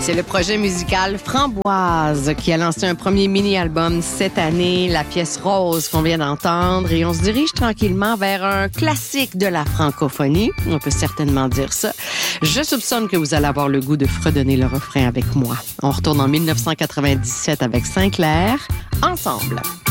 C'est le projet musical Framboise qui a lancé un premier mini-album cette année, la pièce Rose qu'on vient d'entendre, et on se dirige tranquillement vers un classique de la francophonie. On peut certainement dire ça. Je soupçonne que vous allez avoir le goût de fredonner le refrain avec moi. On retourne en 1997 avec Sinclair, Ensemble.